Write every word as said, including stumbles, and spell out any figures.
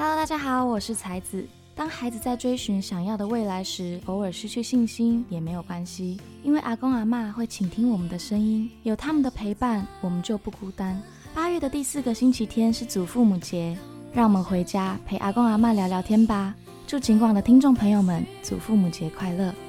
Hello， 大家好，我是才子。当孩子在追寻想要的未来时，偶尔失去信心也没有关系，因为阿公阿嬷会倾听我们的声音，有他们的陪伴，我们就不孤单。八月的第四个星期天是祖父母节，让我们回家陪阿公阿嬷聊聊天吧。祝景广的听众朋友们祖父母节快乐！